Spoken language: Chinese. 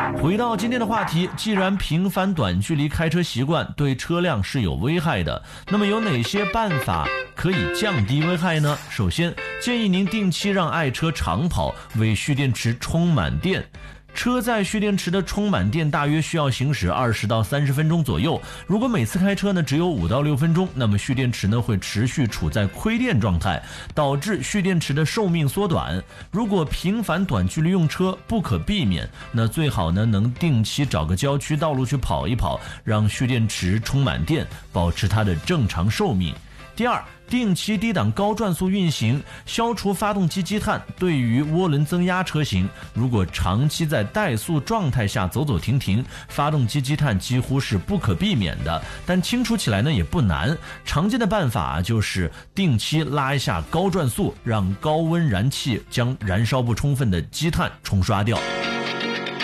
回到今天的话题，既然频繁短距离开车习惯对车辆是有危害的，那么有哪些办法可以降低危害呢？首先，建议您定期让爱车长跑，为蓄电池充满电。车载蓄电池的充满电大约需要行驶20到30分钟左右。如果每次开车呢只有5到6分钟，那么蓄电池呢会持续处在亏电状态，导致蓄电池的寿命缩短。如果频繁短距离用车不可避免，那最好呢能定期找个郊区道路去跑一跑，让蓄电池充满电，保持它的正常寿命。第二，定期低档高转速运行，消除发动机积碳。对于涡轮增压车型，如果长期在怠速状态下走走停停，发动机积碳几乎是不可避免的，但清除起来呢也不难。常见的办法就是定期拉一下高转速，让高温燃气将燃烧不充分的积碳冲刷掉。